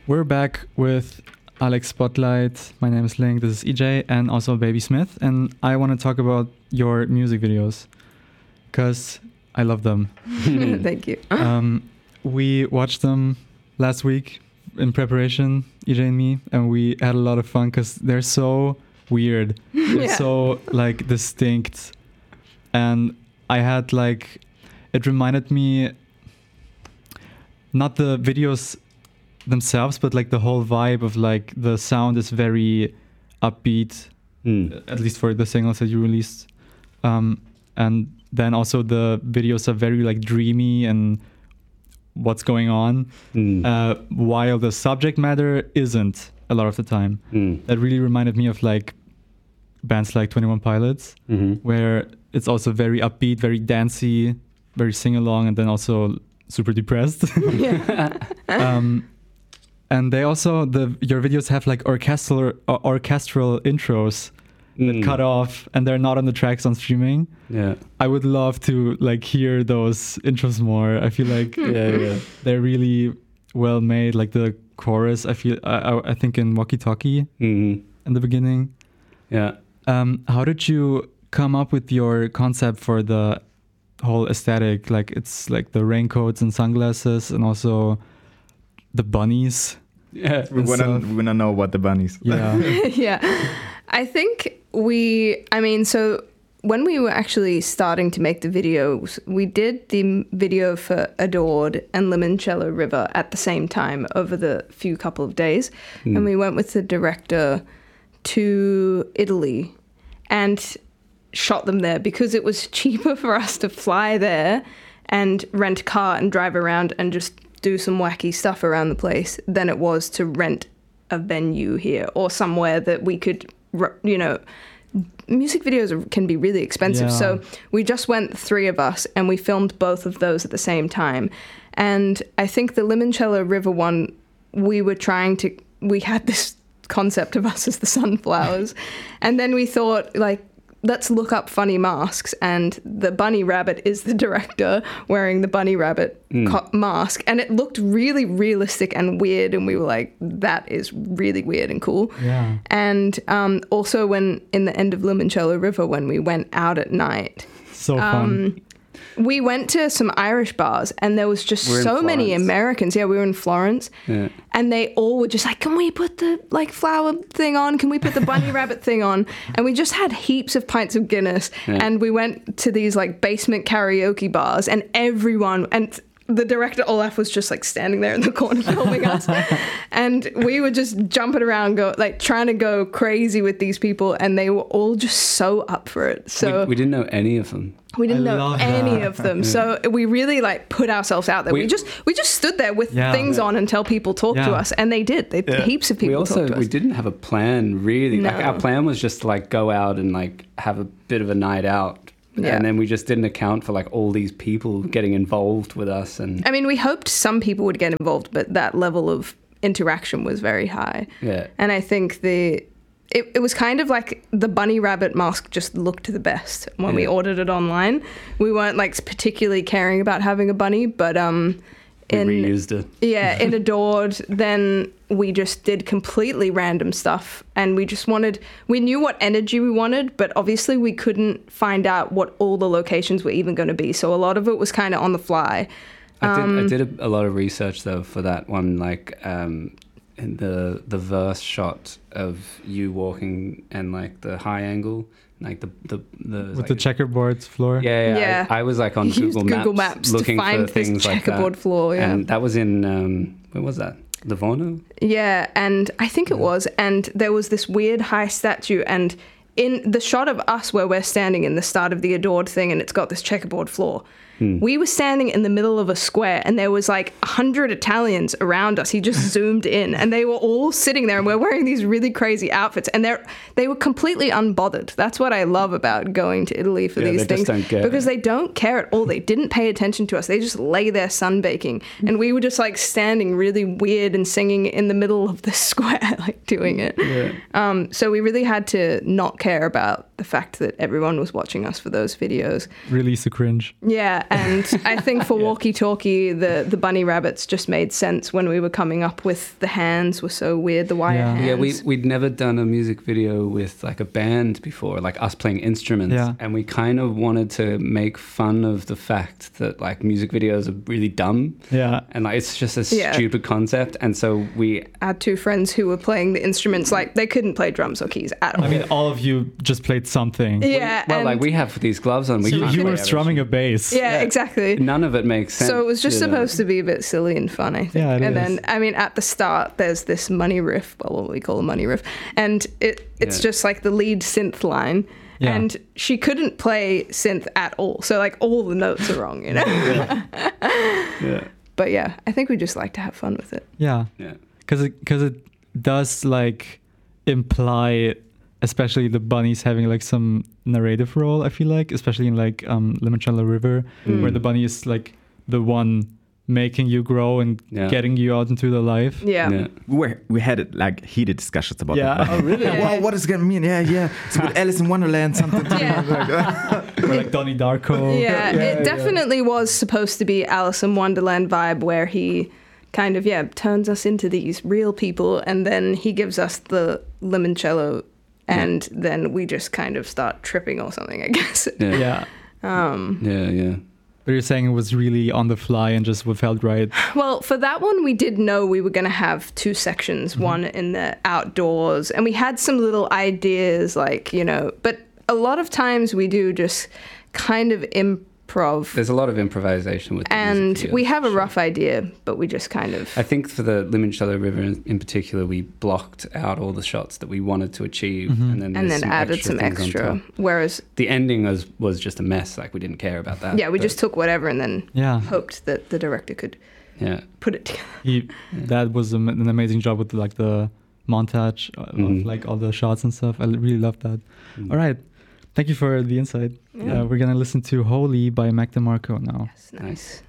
We're back with Alex Spotlight. My name is Link. This is EJ and also Baby Smith. And I want to talk about your music videos because I love them. Thank you. We watched them last week in preparation, EJ and me, and we had a lot of fun because they're so weird. They're so like distinct. And I had like, it reminded me, not the videos themselves, but like the whole vibe of like the sound is very upbeat, at least for the singles that you released. And then also the videos are very like dreamy and what's going on, while the subject matter isn't a lot of the time. That really reminded me of like bands like 21 Pilots, where it's also very upbeat, very dancey, very sing-along, and then also super depressed. And they also, your videos have like orchestral intros that cut off and they're not on the tracks on streaming. Yeah, I would love to like hear those intros more. I feel like they're really well made. Like the chorus, I think in Walkie Talkie in the beginning. Yeah. How did you come up with your concept for the whole aesthetic? Like it's like the raincoats and sunglasses and also the bunnies. Yeah, we wanna know what the bunnies. Yeah. Yeah. I think so when we were actually starting to make the videos, we did the video for Adored and Limoncello River at the same time over the couple of days. And we went with the director to Italy and shot them there because it was cheaper for us to fly there and rent a car and drive around and just do some wacky stuff around the place than it was to rent a venue here or somewhere that we could, music videos can be really expensive. Yeah. So we just went, 3 of us, and we filmed both of those at the same time. And I think the Limoncello River one, we had this concept of us as the sunflowers. And then we thought, like, let's look up funny masks, and the bunny rabbit is the director wearing the bunny rabbit mask, and it looked really realistic and weird, and we were like, that is really weird and cool. Yeah. And also when in the end of Limoncello River, when we went out at night, so fun. We went to some Irish bars and there was just so many Americans. Yeah, we were in Florence. Yeah. And they all were just like, can we put the like flower thing on? Can we put the bunny rabbit thing on? And we just had heaps of pints of Guinness. Yeah. And we went to these like basement karaoke bars and the director Olaf was just like standing there in the corner filming us. And we were just jumping around, trying to go crazy with these people, and they were all just so up for it. So we didn't know any of them. We didn't know any of them. So we really like put ourselves out there. We just stood there with things on until people talked to us, and they did. Heaps of people talked to us. We didn't have a plan really. No. Like our plan was just to like go out and like have a bit of a night out. Yeah. And then we just didn't account for like all these people getting involved with us. And I mean, we hoped some people would get involved, but that level of interaction was very high. Yeah. And I think it was kind of like the bunny rabbit mask just looked the best when we ordered it online. We weren't like particularly caring about having a bunny, but we reused it. Yeah, in Adored, then we just did completely random stuff, and we knew what energy we wanted, but obviously we couldn't find out what all the locations were even going to be. So a lot of it was kind of on the fly. I did a lot of research though for that one, like in the verse shot of you walking and like the high angle. Like the with like the checkerboard floor. Yeah. I was like on Google Maps looking to find for things like that. Checkerboard floor. Yeah. And that was in where was that? Livorno? Yeah, and I think it was. And there was this weird high statue, and in the shot of us where we're standing in the start of the Adored thing, and it's got this checkerboard floor. We were standing in the middle of a square, and there was like 100 Italians around us. He just zoomed in, and they were all sitting there, and we're wearing these really crazy outfits, and they were completely unbothered. That's what I love about going to Italy for these things, because they don't care at all. They didn't pay attention to us. They just lay there sunbaking, and we were just like standing really weird and singing in the middle of the square, like doing it. Yeah. So we really had to not care about the fact that everyone was watching us for those videos. Really so cringe. Yeah, and I think for Walkie Talkie, the bunny rabbits just made sense when we were coming up with the hands were so weird, the wire hands. Yeah, we'd never done a music video with like a band before, like us playing instruments. Yeah. And we kind of wanted to make fun of the fact that like music videos are really dumb. Yeah. And like it's just a stupid concept. And so we had 2 friends who were playing the instruments, like they couldn't play drums or keys at all. I mean, all of you just played something. Yeah. Well, like we have these gloves on. You were strumming a bass. Yeah, exactly. None of it makes sense. So it was just supposed to be a bit silly and fun, I think. Yeah, it and is. then, I mean, at the start, there's this money riff, well, what we call a money riff, and it's just like the lead synth line. Yeah. And she couldn't play synth at all. So, like, all the notes are wrong, you know? Yeah. But yeah, I think we just like to have fun with it. Yeah. Yeah. Because it does like imply, especially the bunnies having like some narrative role, I feel like, especially in like Limoncello River, where the bunny is like the one making you grow and getting you out into the life. Yeah. We had like heated discussions about Yeah. that. Oh, really? Wow, what is it gonna mean? Yeah. It's with Alice in Wonderland, something. Or like Donnie Darko. Yeah, it definitely was supposed to be Alice in Wonderland vibe, where he kind of, turns us into these real people, and then he gives us the limoncello, and then we just kind of start tripping or something, I guess. Yeah. Yeah. But you're saying it was really on the fly and just what felt right. Well, for that one, we did know we were going to have 2 sections, one in the outdoors, and we had some little ideas, like, but a lot of times we do just kind of improv. There's a lot of improvisation with and we have a rough idea, but we just kind of... I think for the Limoncello River in particular, we blocked out all the shots that we wanted to achieve, and then added some extra. Whereas the ending was just a mess. Like we didn't care about that. Yeah, we just took whatever and then hoped that the director could put it together. That was an amazing job with like the montage of like all the shots and stuff. I really loved that. All right. Thank you for the insight. We're going to listen to Holy by Mac DeMarco now. Yes, nice.